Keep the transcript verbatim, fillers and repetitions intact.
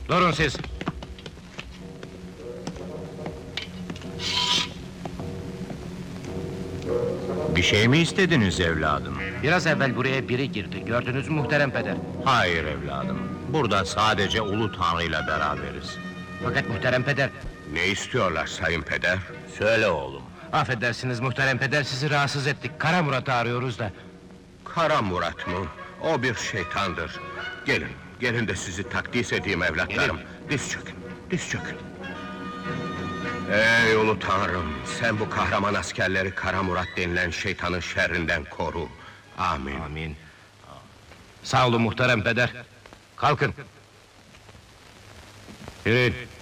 Durun siz! Bir şey mi istediniz evladım? Biraz evvel buraya biri girdi, gördünüz mü muhterem peder? Hayır evladım, burada sadece Ulu Tanrı'yla beraberiz. Fakat muhterem peder... Ne istiyorlar sayın peder? Söyle oğlum. Affedersiniz muhterem peder, sizi rahatsız ettik. Kara Murat'ı arıyoruz da. Kara Murat mı? O bir şeytandır. Gelin, gelin de sizi takdis edeyim evlatlarım. Diz çökün, diz çökün. Ey Ulu Tanrım, sen bu kahraman askerleri Kara Murat denilen şeytanın şerrinden koru. Amin. Amin. Sağ olun muhterem peder. Kalkın. Yürüyün.